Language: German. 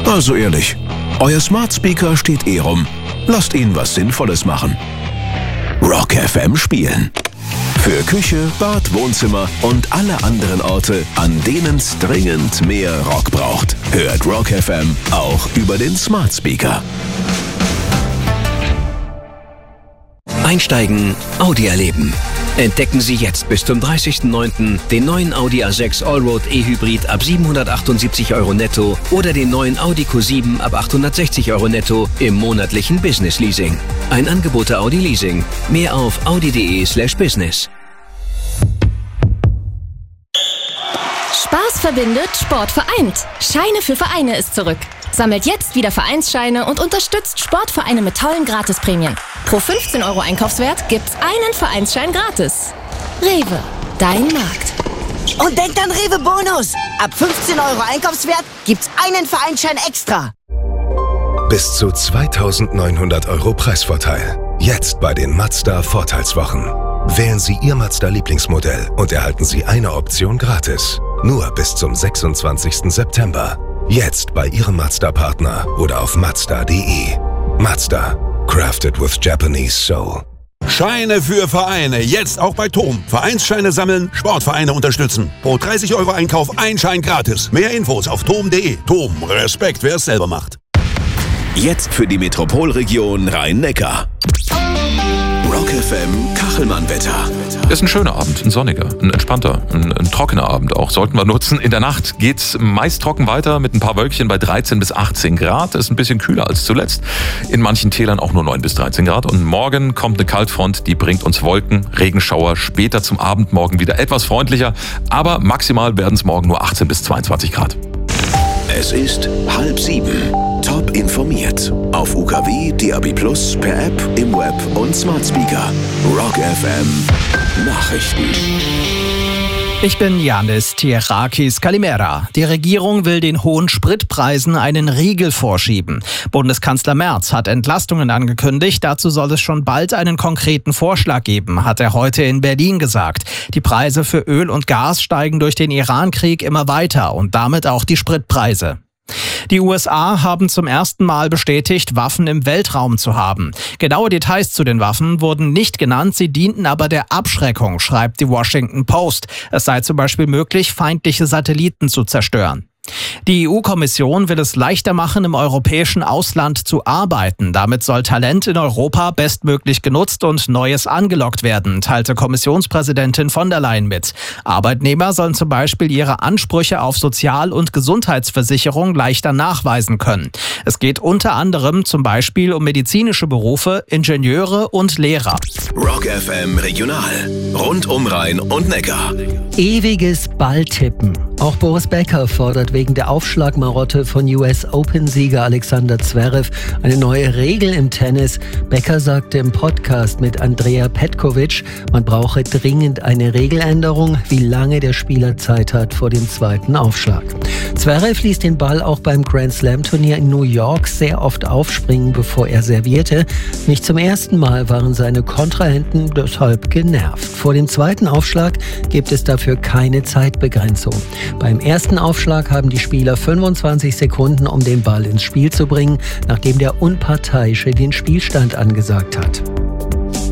Also ehrlich, euer Smart Speaker steht rum. Lasst ihn was Sinnvolles machen. Rock FM spielen. Für Küche, Bad, Wohnzimmer und alle anderen Orte, an denen es dringend mehr Rock braucht. Hört Rock FM auch über den Smart Speaker. Einsteigen, Audi erleben. Entdecken Sie jetzt bis zum 30.09. den neuen Audi A6 Allroad E-Hybrid ab 778 € netto oder den neuen Audi Q7 ab 860 € netto im monatlichen Business Leasing. Ein Angebot der Audi Leasing. Mehr auf audi.de/business. Spaß verbindet, Sport vereint. Scheine für Vereine ist zurück. Sammelt jetzt wieder Vereinsscheine und unterstützt Sportvereine mit tollen Gratisprämien. Pro 15 € Einkaufswert gibt's einen Vereinsschein gratis. Rewe, dein Markt. Und denkt an Rewe Bonus. Ab 15 € Einkaufswert gibt's einen Vereinsschein extra. Bis zu 2.900 € Preisvorteil. Jetzt bei den Mazda Vorteilswochen. Wählen Sie Ihr Mazda-Lieblingsmodell und erhalten Sie eine Option gratis. Nur bis zum 26. September. Jetzt bei Ihrem Mazda-Partner oder auf Mazda.de. Mazda. Crafted with Japanese Soul. Scheine für Vereine. Jetzt auch bei TOM. Vereinsscheine sammeln, Sportvereine unterstützen. Pro 30 € Einkauf ein Schein gratis. Mehr Infos auf tom.de. TOM. Respekt, wer es selber macht. Jetzt für die Metropolregion Rhein-Neckar. Rock FM Kachelmann-Wetter. Ist ein schöner Abend, ein sonniger, ein entspannter, ein trockener Abend auch. Sollten wir nutzen. In der Nacht geht's meist trocken weiter mit ein paar Wölkchen bei 13 bis 18 Grad. Ist ein bisschen kühler als zuletzt. In manchen Tälern auch nur 9 bis 13 Grad. Und morgen kommt eine Kaltfront, die bringt uns Wolken, Regenschauer. Später zum Abend morgen wieder etwas freundlicher. Aber maximal werden es morgen nur 18 bis 22 Grad. Es ist 6:30. Top informiert. Auf UKW, DAB+, per App, im Web und Smart Speaker. Rock FM Nachrichten. Ich bin Yannis Tierakis Kalimera. Die Regierung will den hohen Spritpreisen einen Riegel vorschieben. Bundeskanzler Merz hat Entlastungen angekündigt. Dazu soll es schon bald einen konkreten Vorschlag geben, hat er heute in Berlin gesagt. Die Preise für Öl und Gas steigen durch den Iran-Krieg immer weiter und damit auch die Spritpreise. Die USA haben zum ersten Mal bestätigt, Waffen im Weltraum zu haben. Genaue Details zu den Waffen wurden nicht genannt, sie dienten aber der Abschreckung, schreibt die Washington Post. Es sei zum Beispiel möglich, feindliche Satelliten zu zerstören. Die EU-Kommission will es leichter machen, im europäischen Ausland zu arbeiten. Damit soll Talent in Europa bestmöglich genutzt und Neues angelockt werden, teilte Kommissionspräsidentin von der Leyen mit. Arbeitnehmer sollen zum Beispiel ihre Ansprüche auf Sozial- und Gesundheitsversicherung leichter nachweisen können. Es geht unter anderem zum Beispiel um medizinische Berufe, Ingenieure und Lehrer. Rock FM Regional. Rund um Rhein und Neckar. Ewiges Balltippen. Auch Boris Becker fordert wegen der Aufschlagmarotte von US-Open-Sieger Alexander Zverev eine neue Regel im Tennis. Becker sagte im Podcast mit Andrea Petkovic, man brauche dringend eine Regeländerung, wie lange der Spieler Zeit hat vor dem zweiten Aufschlag. Zverev ließ den Ball auch beim Grand Slam-Turnier in New York sehr oft aufspringen, bevor er servierte. Nicht zum ersten Mal waren seine Kontrahenten deshalb genervt. Vor dem zweiten Aufschlag gibt es dafür keine Zeitbegrenzung. Beim ersten Aufschlag haben die Spieler 25 Sekunden, um den Ball ins Spiel zu bringen, nachdem der Unparteiische den Spielstand angesagt hat.